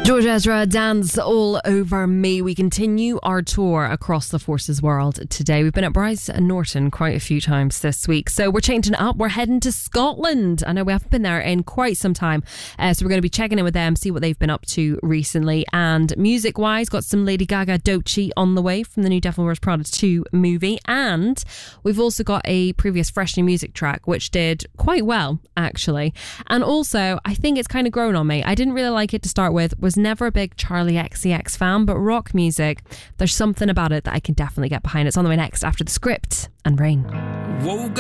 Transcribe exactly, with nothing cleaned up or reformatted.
George Ezra, Dance All Over Me. We continue our tour across the Forces world today. We've been at Bryce Norton quite a few times this week, so we're changing it up. We're heading to Scotland. I know we haven't been there in quite some time, uh, so we're going to be checking in with them, see what they've been up to recently. And music-wise, got some Lady Gaga Doechii on the way from the new Devil Wears Prada two movie. And we've also got a previous Fresh New Music track, which did quite well, actually. And also, I think it's kind of grown on me. I didn't really like it to start with, was never a big Charlie X C X fan, but rock music, there's something about it that I can definitely get behind. It's on the way next after The Script and Rain. Whoa.